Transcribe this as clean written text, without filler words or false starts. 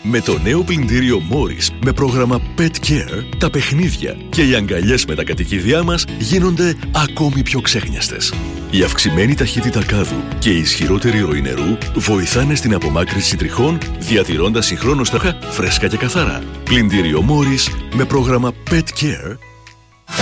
Με το νέο πλυντήριο Morris με πρόγραμμα Pet Care, τα παιχνίδια και οι αγκαλιές με τα κατοικίδια μας γίνονται ακόμη πιο ξέχνιαστες. Η αυξημένη ταχύτητα κάδου και η ισχυρότερη ροή νερού βοηθάνε στην απομάκρυνση τριχών, διατηρώντας συγχρόνως τα φρέσκα και καθαρά. Πλυντήριο Morris με πρόγραμμα Pet Care